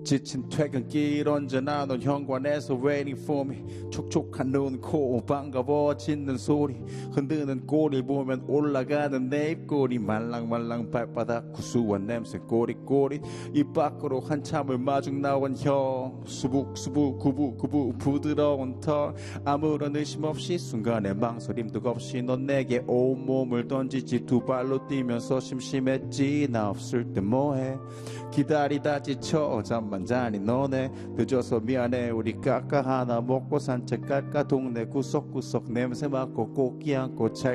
지친 퇴근길 언제나 넌 현관에서 waiting for me. 촉촉한 눈, 코, 반가워 짖는 소리, 흔드는 꼬리 보면 올라가는 내 입꼬리, 말랑말랑 발바닥 구수한 냄새 꼬리꼬리. 입 밖으로 한참을 마중 나온 혀, 수북수북 구부구부 부드러운 털. 아무런 의심 없이 순간의 망설임도 없이 넌 내게 온몸을 던지지. 두 발로 뛰면서 심심했지. 나 없을 때 뭐해. 기다리다 지쳐 잠만 자니 너네. 늦어서 미안해. 우리 까까 하나 먹고 산책 갈까. 동네 구석구석 냄새 맡고 꽃기 안고 잘